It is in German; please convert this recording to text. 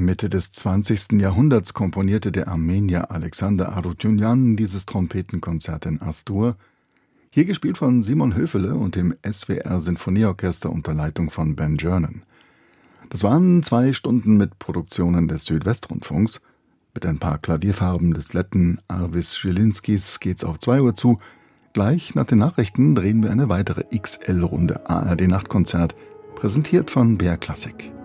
Mitte des 20. Jahrhunderts komponierte der Armenier Alexander Arutyunjan dieses Trompetenkonzert in As-Dur, hier gespielt von Simon Höfele und dem SWR-Sinfonieorchester unter Leitung von Ben Gernon. Das waren 2 Stunden mit Produktionen des Südwestrundfunks. Mit ein paar Klavierfarben des Letten Arvis Zielińskis geht's auf 2 Uhr zu. Gleich nach den Nachrichten drehen wir eine weitere XL-Runde ARD-Nachtkonzert, präsentiert von BR Classic.